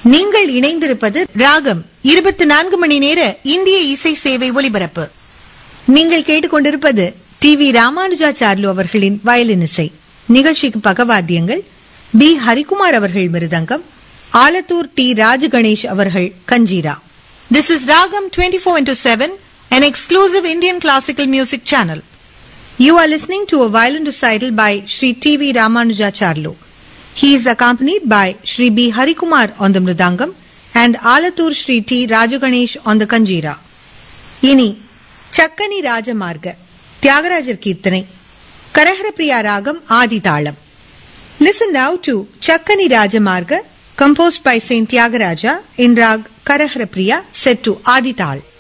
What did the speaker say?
நீங்கள் இணைந்திருப்பது ராகம் 24 மணி நேர இந்திய இசை சேவை ஒலிபரப்பு. நீங்கள் கேட்டுக்கொண்டிருப்பது டி.வி. ராமானுஜாச்சார்லு அவர்களின் வயலின் இசை. நிகழ்ச்சிக்கு பக்கவாத்தியங்கள் பி. ஹரிகுமார் அவர்கள் மிருதங்கம், ஆலத்தூர் டி. ராஜகணேஷ் அவர்கள் kanjira. This is Ragam 24/7, an exclusive Indian classical music channel. You are listening to a violin recital by Sri T.V. Ramanujacharlu. He is accompanied by Sri B. Harikumar on the mridangam and Alathur Sri T. Rajaganesh on the kanjira. Ini Chakkani Rajamarga, Tyagarajar Kirtanai, Karaharapriya Ragam Adi Talam. Listen now to Chakkani Rajamarga, composed by Saint Tyagaraja in Rag Karaharapriya, set to Adi Tal.